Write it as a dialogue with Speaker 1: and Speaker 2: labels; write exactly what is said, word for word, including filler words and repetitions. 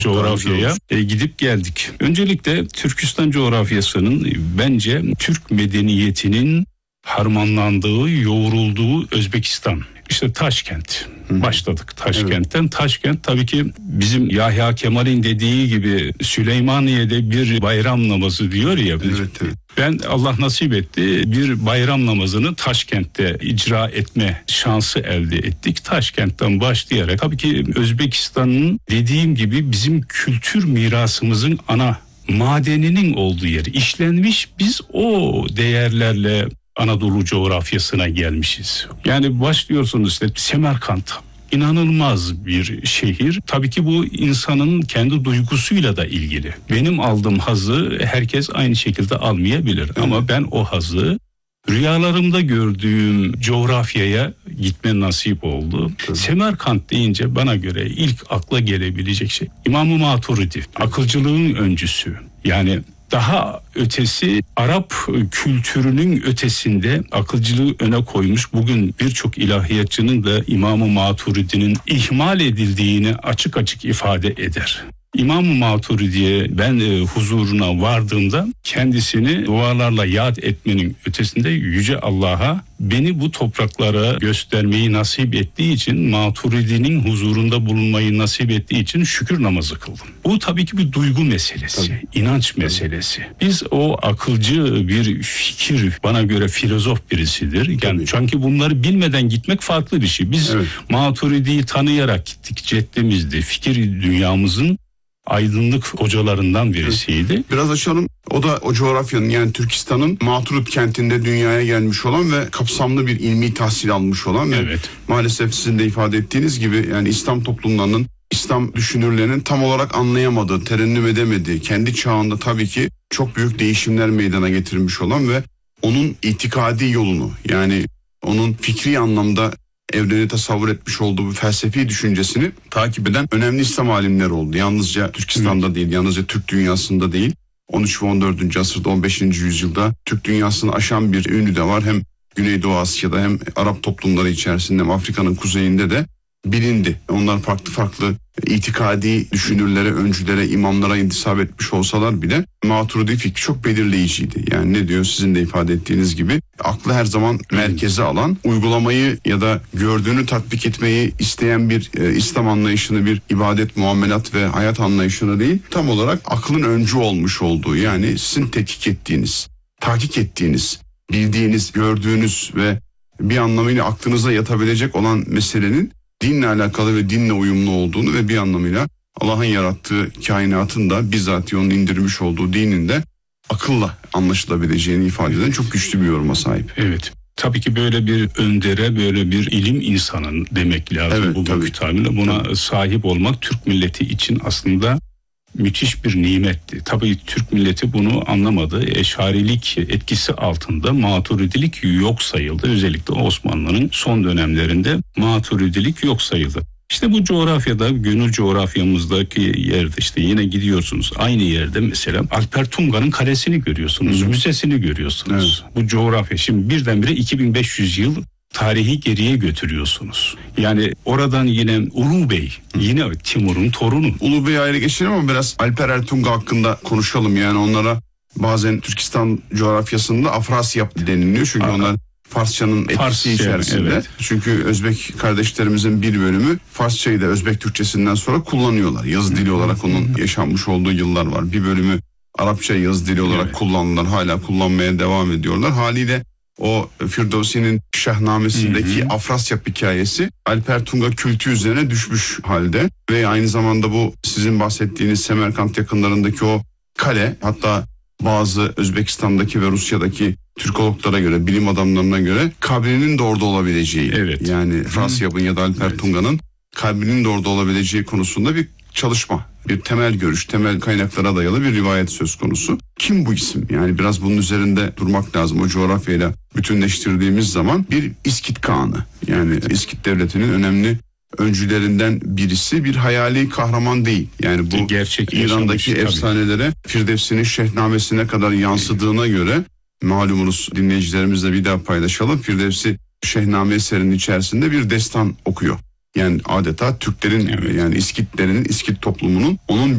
Speaker 1: coğrafyaya e, gidip geldik. Öncelikle Türkistan coğrafyasının bence Türk medeniyetinin harmanlandığı, yoğrulduğu Özbekistan. İşte Taşkent. Hı-hı. Başladık Taşkent'ten. Evet. Taşkent tabii ki bizim Yahya Kemal'in dediği gibi Süleymaniye'de bir bayram namazı diyor ya.
Speaker 2: Evet, evet.
Speaker 1: Ben Allah nasip etti bir bayram namazını Taşkent'te icra etme şansı elde ettik. Taşkent'ten başlayarak tabii ki Özbekistan'ın dediğim gibi bizim kültür mirasımızın ana madeninin olduğu yer. İşlenmiş, biz o değerlerle Anadolu coğrafyasına gelmişiz. Yani başlıyorsunuz işte Semerkant. İnanılmaz bir şehir. Tabii ki bu insanın kendi duygusuyla da ilgili. Benim aldığım hazzı herkes aynı şekilde almayabilir. Evet. Ama ben o hazzı rüyalarımda gördüğüm coğrafyaya gitme nasip oldu. Evet. Semerkant deyince bana göre ilk akla gelebilecek şey İmam-ı Maturidi. Evet. Akılcılığın öncüsü. Yani daha ötesi Arap kültürünün ötesinde akılcılığı öne koymuş. Bugün birçok ilahiyatçının da İmam-ı Maturidi'nin ihmal edildiğini açık açık ifade eder. İmam-ı Maturidi'ye ben e, huzuruna vardığımda kendisini dualarla yad etmenin ötesinde Yüce Allah'a beni bu topraklara göstermeyi nasip ettiği için, Maturidi'nin huzurunda bulunmayı nasip ettiği için şükür namazı kıldım. Bu tabii ki bir duygu meselesi, tabii. inanç tabii. meselesi. Biz o akılcı bir fikir, bana göre filozof birisidir. Yani tabii. çünkü bunları bilmeden gitmek farklı bir şey. Biz evet. Maturidi'yi tanıyarak gittik. Ceddemizdi, fikir dünyamızın aydınlık hocalarından birisiydi.
Speaker 2: Biraz açalım. O da o coğrafyanın, yani Türkistan'ın Maturid kentinde dünyaya gelmiş olan ve kapsamlı bir ilmi tahsil almış olan ve evet. maalesef sizin de ifade ettiğiniz gibi yani İslam toplumlarının, İslam düşünürlerinin tam olarak anlayamadığı, terennüm edemediği, kendi çağında tabii ki çok büyük değişimler meydana getirmiş olan ve onun itikadi yolunu, yani onun fikri anlamda evreni tasavvur etmiş olduğu bu felsefi düşüncesini takip eden önemli İslam alimleri oldu. Yalnızca Türkistan'da evet. değil, yalnızca Türk dünyasında değil. on üç ve on dördüncü asırda, on beşinci yüzyılda Türk dünyasını aşan bir ünlü de var. Hem Güneydoğu Asya'da hem Arap toplumları içerisinde hem Afrika'nın kuzeyinde de bilindi. Onlar farklı farklı itikadi düşünürlere, öncülere, imamlara intisap etmiş olsalar bile Maturidi fikri çok belirleyiciydi. Yani ne diyor, sizin de ifade ettiğiniz gibi aklı her zaman merkeze alan, uygulamayı ya da gördüğünü tatbik etmeyi isteyen bir e, İslam anlayışını, bir ibadet, muamelat ve hayat anlayışını değil, tam olarak aklın öncü olmuş olduğu, yani sizin tetkik ettiğiniz, tahkik ettiğiniz, bildiğiniz, gördüğünüz ve bir anlamıyla aklınıza yatabilecek olan meselenin dinle alakalı ve dinle uyumlu olduğunu ve bir anlamıyla Allah'ın yarattığı kainatın da bizzat onun indirmiş olduğu dinin de akılla anlaşılabileceğini ifade eden çok güçlü bir yoruma sahip.
Speaker 1: Evet. Tabii ki böyle bir öndere, böyle bir ilim insanın demek lazım. Evet, bugünkü tabirle. Buna tabii. sahip olmak Türk milleti için aslında müthiş bir nimetti. Tabii Türk milleti bunu anlamadı. Eşarilik etkisi altında Maturidilik yok sayıldı. Özellikle Osmanlı'nın son dönemlerinde Maturidilik yok sayıldı. İşte bu coğrafyada, gönül coğrafyamızdaki yerde işte yine gidiyorsunuz. Aynı yerde mesela Alper Tunga'nın kalesini görüyorsunuz, Hı. müzesini görüyorsunuz. Evet. Bu coğrafya şimdi birdenbire iki bin beş yüz yıl tarihi geriye götürüyorsunuz. Yani oradan yine Ulu Bey, yine Timur'un torunu.
Speaker 2: Ulu Bey'i ayrı geçelim ama biraz Alper Ertunga hakkında konuşalım. Yani onlara bazen Türkistan coğrafyasında Afrasyap deniliyor. Çünkü Aa, onlar Farsçanın etkisi Farsça, içerisinde. Evet. Çünkü Özbek kardeşlerimizin bir bölümü Farsçayı da Özbek Türkçesinden sonra kullanıyorlar. Yazı dili olarak onun yaşanmış olduğu yıllar var. Bir bölümü Arapça yazı dili olarak evet. kullanırlar. Hala kullanmaya devam ediyorlar. Haliyle o Firdevsi'nin Şahnamesi'ndeki hı hı. Afrasyap hikayesi Alper Tunga kültü üzerine düşmüş halde ve aynı zamanda bu sizin bahsettiğiniz Semerkant yakınlarındaki o kale, hatta bazı Özbekistan'daki ve Rusya'daki Türkologlara göre, bilim adamlarına göre kabrinin de orada olabileceği, evet. yani Afrasyap'ın ya da Alper evet. Tunga'nın kabrinin de orada olabileceği konusunda bir çalışma, bir temel görüş, temel kaynaklara dayalı bir rivayet söz konusu. Kim bu isim? Yani biraz bunun üzerinde durmak lazım. O coğrafyayla bütünleştirdiğimiz zaman bir İskit Kağanı. Yani İskit Devleti'nin önemli öncülerinden birisi, bir hayali kahraman değil. Yani bu gerçek İran'daki efsanelere Firdevsi'nin Şehnamesi'ne kadar yansıdığına göre, malumunuz, dinleyicilerimizle bir daha paylaşalım. Firdevsi Şehname eserinin içerisinde bir destan okuyor. Yani adeta Türklerin, evet. yani İskitlerinin, İskit toplumunun onun